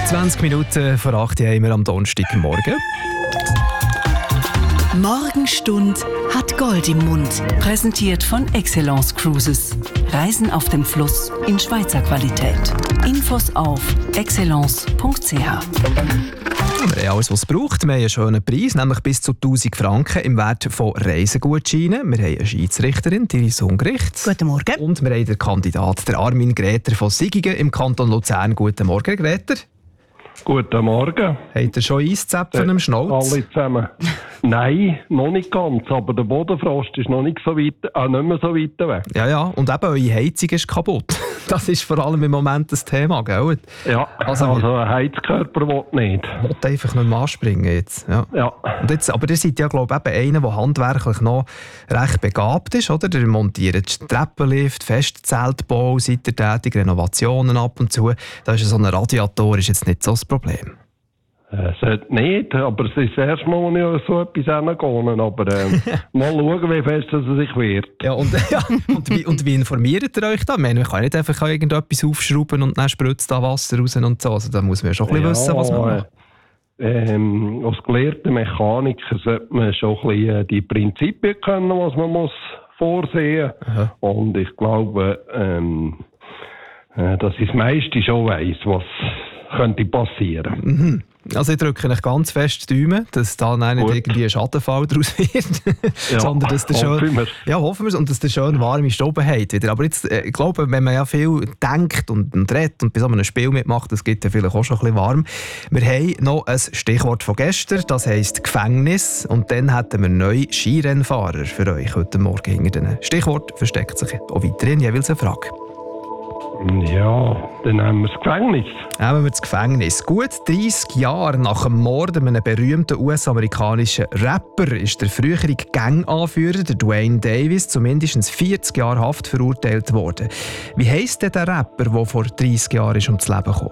20 Minuten vor 8 Uhr haben wir am Donnerstagmorgen. Morgenstund hat Gold im Mund. Präsentiert von Excellence Cruises. Reisen auf dem Fluss in Schweizer Qualität. Infos auf excellence.ch. Wir haben alles, was es braucht. Wir haben einen schönen Preis, nämlich bis zu 1000 Franken im Wert von Reisegutscheinen. Wir haben eine Schiedsrichterin, Iris Ungericht. Guten Morgen. Und wir haben den Kandidat, der Armin Gräter von Sigigen im Kanton Luzern. Guten Morgen, Gräter. Guten Morgen. Habt ihr schon Eiszäpfen am Schnauz? Alle zusammen. Nein, noch nicht ganz, aber der Bodenfrost ist noch nicht so weit, nicht mehr so weit weg. Ja, und eben eure Heizung ist kaputt. Das ist vor allem im Moment das Thema, gell? Ja, also ein Heizkörper will nicht. Will einfach nicht mehr anspringen jetzt. Ja. Und jetzt, aber ihr seid ja, glaube ich, einer, der handwerklich noch recht begabt ist, oder? Ihr montiert Treppenlift, Festzeltbau, seid ihr tätig, Renovationen ab und zu. Da ist so ein Radiator ist jetzt nicht so das Problem. Sollte nicht, aber es ist das erste Mal, wo ich so etwas hingehe. Aber mal schauen, wie fest es sich wird. Ja, und wie informiert ihr euch da? Man kann nicht einfach irgendetwas aufschrauben und dann spritzt da Wasser raus und so. Also da muss man schon ein bisschen wissen, was man macht. Als gelehrter Mechaniker sollte man schon ein bisschen die Prinzipien kennen, was man muss vorsehen muss. Aha. Und ich glaube, dass ich das meiste schon weiss, was könnte passieren. Mhm. Also ich drücke euch ganz fest die Daumen, dass da nicht irgendwie ein Schadenfall daraus wird, Ja, sondern dass der schön, hoffen wir es, und dass der schön warme Stube hat wieder. Aber jetzt, ich glaube, wenn man ja viel denkt und redet und bei so einem Spiel mitmacht, das gibt ja vielleicht auch schon ein bisschen warm. Wir haben noch ein Stichwort von gestern, das heisst Gefängnis, und dann hätten wir neue Skirennfahrer für euch heute Morgen. Hinter diesen Stichwort versteckt sich auch weiterhin jeweils eine Frage. Ja, dann nehmen wir das Gefängnis. Nehmen wir das Gefängnis. Gut 30 Jahre nach dem Mord an einem berühmten US-amerikanischen Rapper ist der frühere Gang-Anführer, der Dwayne Davis, zu mindestens 40 Jahren Haft verurteilt worden. Wie heisst denn der Rapper, der vor 30 Jahren ist ums Leben kam?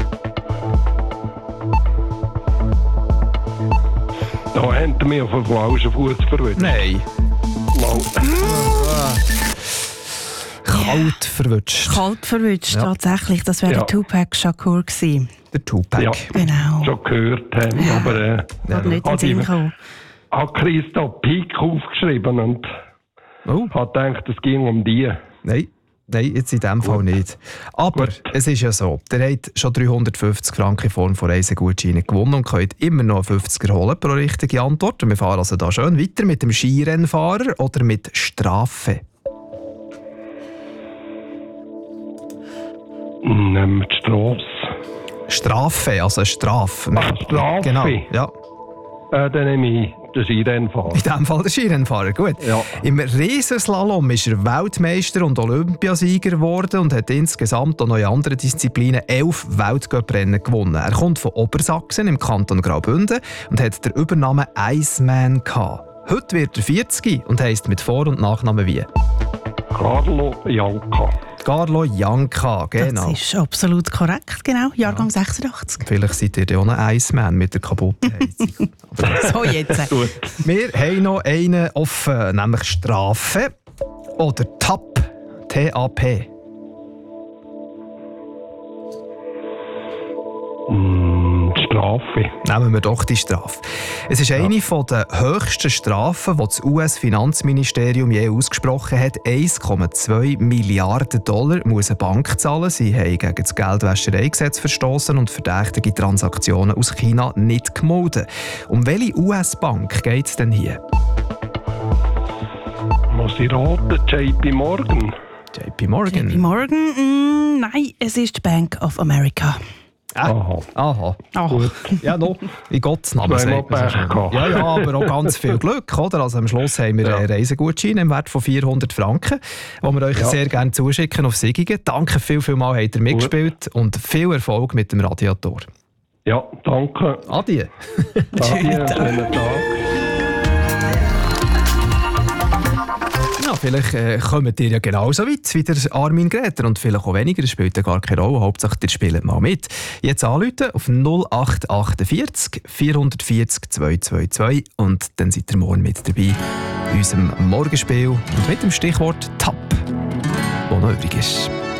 Da haben wir mich auf den falschen Fuß verwirrt. Nein. Wow. Kalt verwutscht. Kalt verwünscht, Ja. tatsächlich. Das wäre Ja. der Tupac Shakur gewesen. Der Tupac. Ja. Genau. Schon gehört haben, Ja. aber Hat nicht in den Sinn gekommen. hat Christa Pik aufgeschrieben und Oh, hat gedacht, es ging um die. nein, jetzt in diesem Fall nicht. Aber es ist ja so, ihr habt schon 350 Franken in Form von Reisegutscheinen gewonnen und könnt immer noch 50er holen pro richtige Antwort. Und wir fahren also da schön weiter mit dem Skirennfahrer oder mit Strafe. Nehmen wir die Strasse. Strafe, also eine Strafe. Strafe? Genau, ja. Dann nehme ich den Skirennfahrer. In diesem Fall der Skirennfahrer, gut. Ja. Im Riesenslalom ist er Weltmeister und Olympiasieger geworden und hat insgesamt auch noch in anderen Disziplinen 11 Weltcuprennen gewonnen. Er kommt von Obersachsen im Kanton Graubünden und hat den Übernamen Iceman gehabt. Heute wird er 40 und heisst mit Vor- und Nachnamen wie? Carlo Janka. Carlo Janka, genau. Das ist absolut korrekt, genau. Jahrgang 86. Vielleicht seid ihr ja auch ein Iceman mit der kaputten Heizung. So, jetzt. Gut. Wir haben noch einen offen, nämlich Strafe oder TAP. T-A-P. Die Strafe. Nehmen wir doch die Strafe. Es ist eine der höchsten Strafen, die das US-Finanzministerium je ausgesprochen hat. 1,2 Milliarden Dollar muss eine Bank zahlen. Sie haben gegen das Geldwäschereigesetz verstoßen und verdächtige Transaktionen aus China nicht gemeldet. Um welche US-Bank geht es denn hier? Muss ich raten? JP Morgan. JP Morgan. JP Morgan? Nein, es ist die Bank of America. Aha. Oh. Gut. Ja, noch. In Gottes Namen Zweimal sagt man so Pech schön. gehabt. Ja, aber auch ganz viel Glück. Oder? Also am Schluss haben wir einen Reisegutschein im Wert von 400 Franken, den wir euch sehr gerne zuschicken auf Sigigen. Danke vielmals, habt ihr mitgespielt und viel Erfolg mit dem Radiator. Ja, danke. Adieu. Adieu, schönen Tag. Ja, vielleicht kommt ihr ja genauso weit wie der Armin Gräter und vielleicht auch weniger. Das spielt ja gar keine Rolle. Hauptsache, ihr spielt mal mit. Jetzt anrufen auf 0848 440 222 und dann seid ihr morgen mit dabei in unserem Morgenspiel und mit dem Stichwort TAP, das noch übrig ist.